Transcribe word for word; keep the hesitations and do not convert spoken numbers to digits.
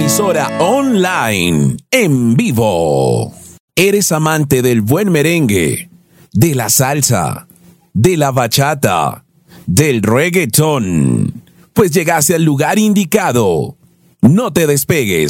emisora online, en vivo. ¿Eres amante del buen merengue, de la salsa, de la bachata, del reggaetón? Pues llegaste al lugar indicado. No te despegues.